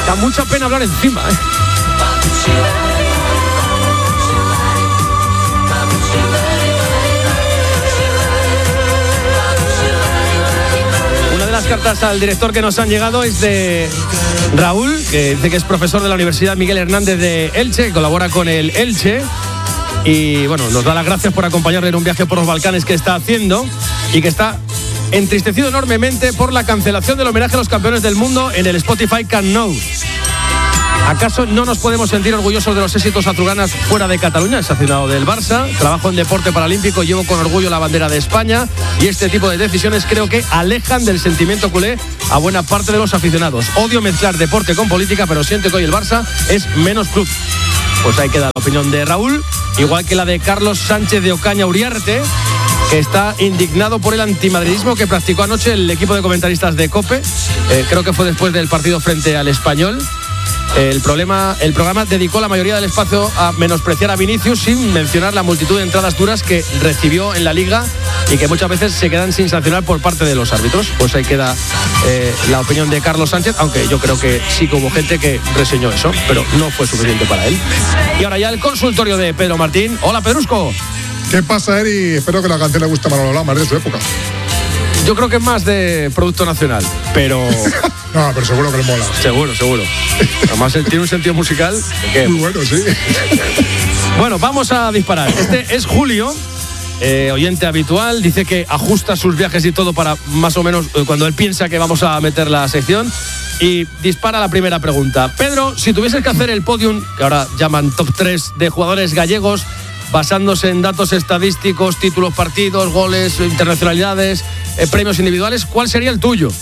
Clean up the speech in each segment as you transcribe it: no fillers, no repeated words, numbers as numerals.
Da mucha pena hablar encima, ¿eh? Una de las cartas al director que nos han llegado es de Raúl, que dice que es profesor de la Universidad Miguel Hernández de Elche, que colabora con el Elche. Y bueno, nos da las gracias por acompañarle en un viaje por los Balcanes que está haciendo y que está entristecido enormemente por la cancelación del homenaje a los campeones del mundo en el Spotify Camp Nou. ¿Acaso no nos podemos sentir orgullosos de los éxitos azulgranas fuera de Cataluña? Es aficionado del Barça, trabajo en deporte paralímpico, llevo con orgullo la bandera de España y este tipo de decisiones creo que alejan del sentimiento culé a buena parte de los aficionados. Odio mezclar deporte con política, pero siento que hoy el Barça es menos club. Pues ahí queda la opinión de Raúl, igual que la de Carlos Sánchez de Ocaña Uriarte, que está indignado por el antimadridismo que practicó anoche el equipo de comentaristas de COPE. Creo que fue después del partido frente al Español. El programa dedicó la mayoría del espacio a menospreciar a Vinicius sin mencionar la multitud de entradas duras que recibió en la Liga y que muchas veces se quedan sin sancionar por parte de los árbitros. Pues ahí queda la opinión de Carlos Sánchez, aunque yo creo que sí que hubo gente que reseñó eso, pero no fue suficiente para él. Y ahora ya el consultorio de Pedro Martín. Hola, Pedrusco. ¿Qué pasa, Eri? Espero que la canción le guste a Manolo Lama, es de su época. Yo creo que es más de producto nacional, pero... No, pero seguro que le mola. Seguro. Además, él tiene un sentido musical que... Muy bueno, sí. Bueno, vamos a disparar. Este es Julio, oyente habitual. Dice que ajusta sus viajes y todo para más o menos cuando él piensa que vamos a meter la sección. Y dispara la primera pregunta. Pedro, si tuvieses que hacer el podium, que ahora llaman top 3 de jugadores gallegos, basándose en datos estadísticos, títulos, partidos, goles, internacionalidades, premios individuales, ¿cuál sería el tuyo?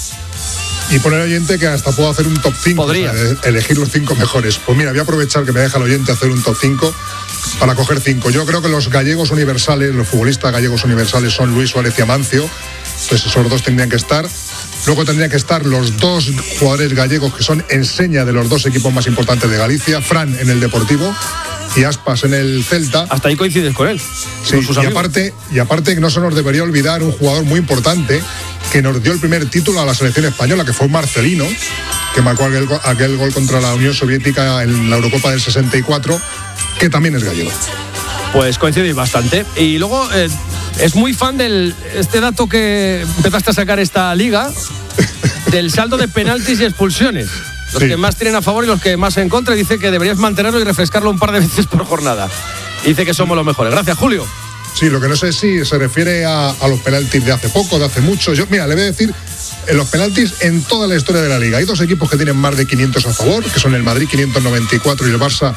Y poner al oyente que hasta puedo hacer un top 5. Podría. O sea, elegir los 5 mejores. Pues mira, voy a aprovechar que me deja el oyente hacer un top 5 para coger 5. Yo creo que los gallegos universales, los futbolistas gallegos universales son Luis Suárez y Amancio. Entonces esos dos tendrían que estar. Luego tendrían que estar los dos jugadores gallegos que son enseña de los dos equipos más importantes de Galicia, Fran en el Deportivo y Aspas en el Celta. Hasta ahí coincides con él. Sí, con sus y aparte que no se nos debería olvidar un jugador muy importante que nos dio el primer título a la selección española, que fue Marcelino, que marcó aquel gol contra la Unión Soviética en la Eurocopa del 64, que también es gallego. Pues coincidís bastante. Y luego es muy fan de este dato que empezaste a sacar esta liga, del saldo de penaltis y expulsiones. Los que más tienen a favor y los que más en contra. Dice que deberías mantenerlo y refrescarlo un par de veces por jornada. Dice que somos los mejores. Gracias, Julio. Sí, lo que no sé si se refiere a los penaltis de hace poco, de hace mucho. Yo, mira, le voy a decir, en los penaltis en toda la historia de la liga. Hay dos equipos que tienen más de 500 a favor, que son el Madrid 594 y el Barça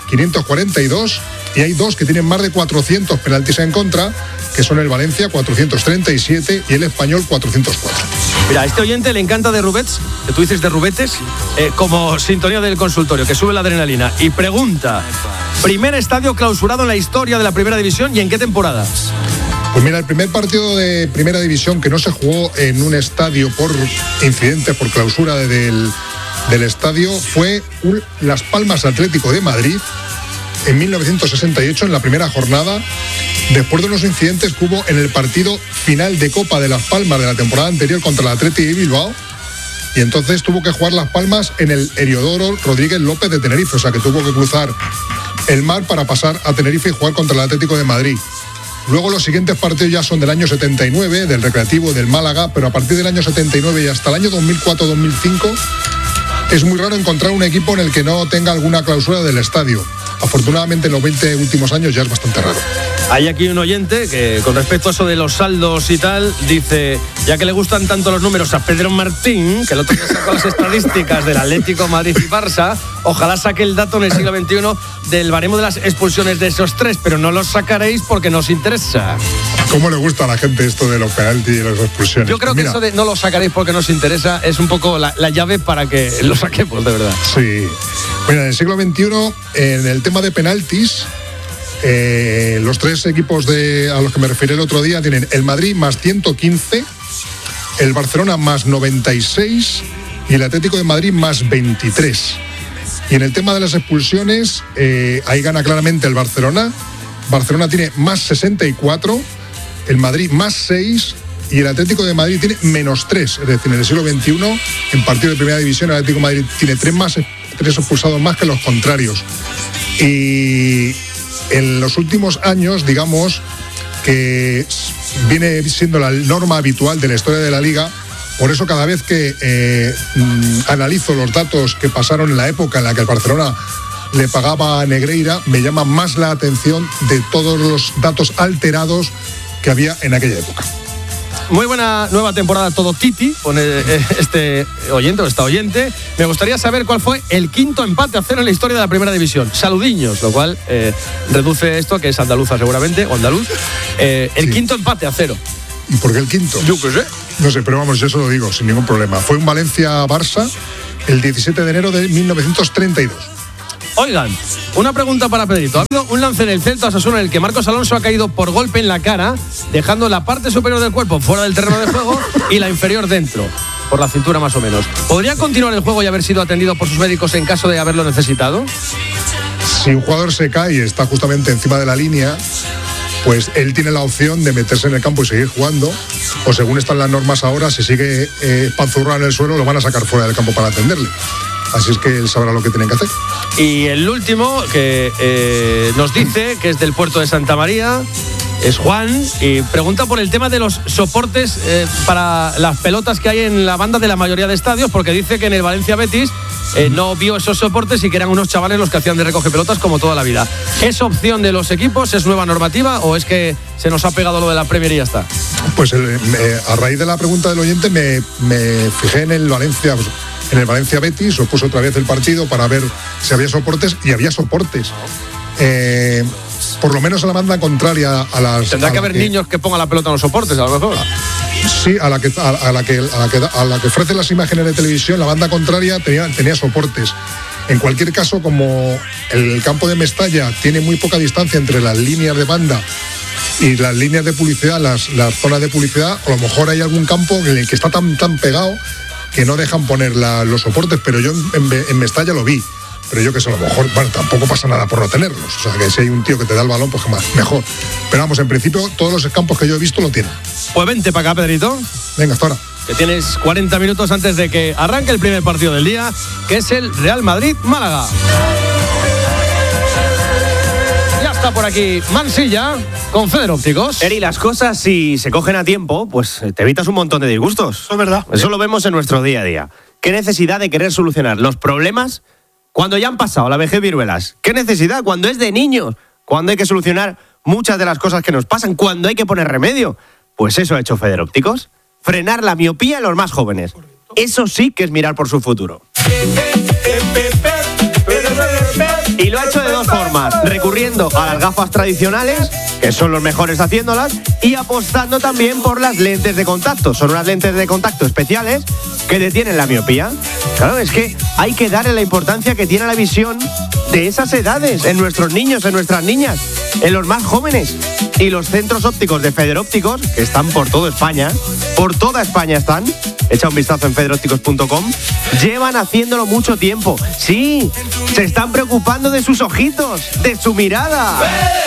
542. Y hay dos que tienen más de 400 penaltis en contra, que son el Valencia 437 y el Español 404. Mira, a este oyente le encanta de Rubets, que tú dices de Rubetes, como sintonía del consultorio, que sube la adrenalina. Y pregunta, ¿primer estadio clausurado en la historia de la Primera División y en qué temporada? Pues mira, el primer partido de Primera División que no se jugó en un estadio por incidente, por clausura del estadio, fue Las Palmas Atlético de Madrid en 1968, en la primera jornada, después de unos incidentes que hubo en el partido final de Copa de Las Palmas de la temporada anterior contra el Athletic de Bilbao, y entonces tuvo que jugar Las Palmas en el Heliodoro Rodríguez López de Tenerife, o sea que tuvo que cruzar el mar para pasar a Tenerife y jugar contra el Atlético de Madrid. Luego los siguientes partidos ya son del año 79, del Recreativo, del Málaga, pero a partir del año 79 y hasta el año 2004-2005 es muy raro encontrar un equipo en el que no tenga alguna clausura del estadio. Afortunadamente en los 20 últimos años ya es bastante raro. Hay aquí un oyente que con respecto a eso de los saldos y tal, dice, ya que le gustan tanto los números a Pedro Martín, que el otro día sacó las estadísticas del Atlético, Madrid y Barça, ojalá saque el dato en el siglo XXI del baremo de las expulsiones de esos tres, pero no los sacaréis porque nos interesa. ¿Cómo le gusta a la gente esto de los penaltis y las expulsiones? Yo creo que eso de no lo sacaréis porque nos interesa es un poco la llave para que lo saquemos, de verdad. Sí. Mira, en el siglo XXI, en el tema de penaltis, los tres equipos a los que me referí el otro día tienen el Madrid más 115, el Barcelona más 96 y el Atlético de Madrid más 23. Y en el tema de las expulsiones, ahí gana claramente el Barcelona. Barcelona tiene más 64, el Madrid más 6 y el Atlético de Madrid tiene menos 3. Es decir, en el siglo XXI, en partido de Primera División, el Atlético de Madrid tiene 3 más 3 expulsados más que los contrarios. Y en los últimos años, digamos, que viene siendo la norma habitual de la historia de la Liga. Por eso cada vez que analizo los datos que pasaron en la época en la que el Barcelona le pagaba a Negreira, me llama más la atención de todos los datos alterados que había en aquella época. Muy buena nueva temporada todo Titi, pone este oyente o esta oyente. Me gustaría saber cuál fue el quinto empate a 0 en la historia de la primera división. Saludiños, lo cual reduce esto, que es andaluza seguramente, o andaluz. El quinto empate a 0. ¿Y por qué el quinto? Yo qué sé. No sé, pero vamos, yo eso lo digo sin ningún problema. Fue un Valencia-Barça el 17 de enero de 1932. Oigan, una pregunta para Pedrito. Ha habido un lance en el Celta Osasuna en el que Marcos Alonso ha caído por golpe en la cara, dejando la parte superior del cuerpo fuera del terreno de juego y la inferior dentro, por la cintura más o menos. ¿Podría continuar el juego y haber sido atendido por sus médicos en caso de haberlo necesitado? Si un jugador se cae y está justamente encima de la línea, pues él tiene la opción de meterse en el campo y seguir jugando, o según están las normas ahora, si sigue panzurrado en el suelo, lo van a sacar fuera del campo para atenderle. Así es que él sabrá lo que tienen que hacer. Y el último que nos dice que es del puerto de Santa María es Juan, y pregunta por el tema de los soportes para las pelotas que hay en la banda de la mayoría de estadios, porque dice que en el Valencia Betis no vio esos soportes y que eran unos chavales los que hacían de recoge pelotas como toda la vida. ¿Es opción de los equipos? ¿Es nueva normativa o es que se nos ha pegado lo de la Premier y ya está? Pues a raíz de la pregunta del oyente me fijé en el Valencia Betis, os puse otra vez el partido para ver si había soportes, y había soportes. Por lo menos a la banda contraria a las... Tendrá que haber niños que pongan la pelota en los soportes, a lo mejor. Sí, a la que ofrece las imágenes de televisión, la banda contraria tenía soportes. En cualquier caso, como el campo de Mestalla tiene muy poca distancia entre las líneas de banda y las líneas de publicidad, las zonas de publicidad, a lo mejor hay algún campo en el que está tan pegado que no dejan poner los soportes, pero yo en Mestalla lo vi. Pero yo que sé, a lo mejor, bueno, tampoco pasa nada por no tenerlos. O sea, que si hay un tío que te da el balón, pues mejor. Pero vamos, en principio, todos los campos que yo he visto lo tienen. Pues vente para acá, Pedrito. Venga, hasta ahora. Que tienes 40 minutos antes de que arranque el primer partido del día, que es el Real Madrid-Málaga. Ya está por aquí Mansilla con Feder Ópticos. Eri, las cosas, si se cogen a tiempo, pues te evitas un montón de disgustos. Eso es verdad. Eso lo vemos en nuestro día a día. ¿Qué necesidad de querer solucionar los problemas cuando ya han pasado la vejez viruelas? ¿Qué necesidad cuando es de niños? Cuando hay que solucionar muchas de las cosas que nos pasan, cuando hay que poner remedio. Pues eso ha hecho Feder Ópticos. Frenar la miopía en los más jóvenes. Eso sí que es mirar por su futuro. Y lo ha hecho de dos formas: recurriendo a las gafas tradicionales, que son los mejores haciéndolas, y apostando también por las lentes de contacto. Son unas lentes de contacto especiales que detienen la miopía. Claro, es que hay que darle la importancia que tiene la visión de esas edades, en nuestros niños, en nuestras niñas, en los más jóvenes. Y los centros ópticos de Feder Ópticos, que están por toda España están, echa un vistazo en federópticos.com, llevan haciéndolo mucho tiempo. Sí, se están preocupando de sus ojitos, de su mirada.